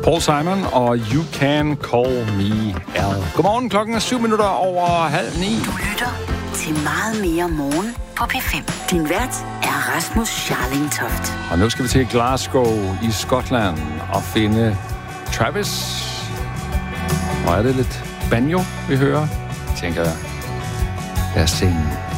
Paul Simon og You Can Call Me Al. Godmorgen, klokken er 7:07. Du lytter til Meget mere morgen på P5. Din vært er Rasmus Scharling Toft. Og nu skal vi til Glasgow i Skotland og finde Travis. Og er det lidt banjo, vi hører? Tænker jeg. Lad os se.